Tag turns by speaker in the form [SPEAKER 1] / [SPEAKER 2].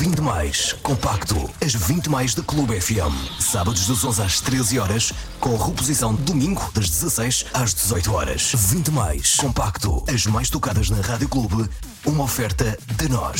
[SPEAKER 1] 20 mais compacto. As 20 mais da Clube FM. Sábados das 11 às 13 horas, com reposição domingo das 16 às 18 horas. 20 mais compacto. As mais tocadas na Rádio Clube. Uma oferta de nós.